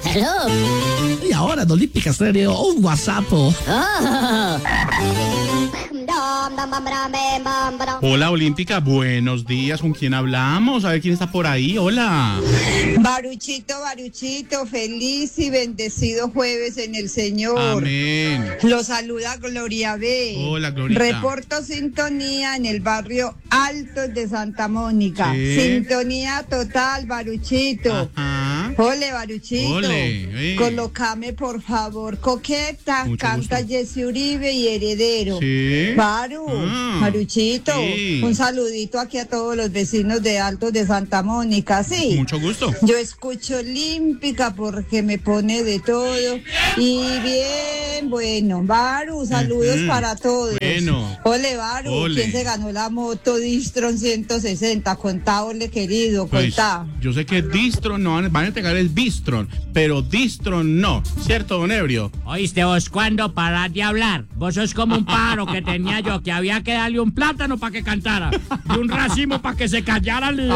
Hello. Y ahora en Olímpica Estéreo, un WhatsApp. Oh. Hola, Olímpica, buenos días. ¿Con quién hablamos? A ver quién está por ahí. Hola. Baruchito, feliz y bendecido jueves en el Señor. Amén. Lo saluda Gloria B. Hola, Glorita. Reporto sintonía en el barrio Altos de Santa Mónica. Sí. Sintonía total, Baruchito. Ajá. Ole, Baruchito. Ole, Colócame, por favor, Coqueta. Mucho Canta gusto. Jessy Uribe y Heredero. Sí. Baru, Baruchito. Sí. Un saludito aquí a todos los vecinos de Altos de Santa Mónica. Sí. Mucho gusto. Yo escucho Olímpica porque me pone de todo. Y bien, bueno, Baru, saludos para todos. Bueno. Ole, Baru, Ole. ¿quién se ganó la moto Distron 160? Contá, ole, querido, Pues, contá. yo sé que Distron no van a entregar el Bistron, pero Distron no. ¿Cierto, don Ebrio? Oíste, vos, ¿cuándo parás de hablar? Vos sos como un pájaro que tenía yo, que había que darle un plátano para que cantara y un racimo para que se callara.